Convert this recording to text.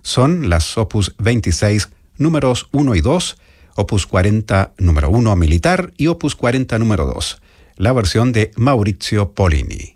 son las opus 26 números 1 y 2, opus 40 número 1 militar y opus 40 número 2, la versión de Maurizio Pollini.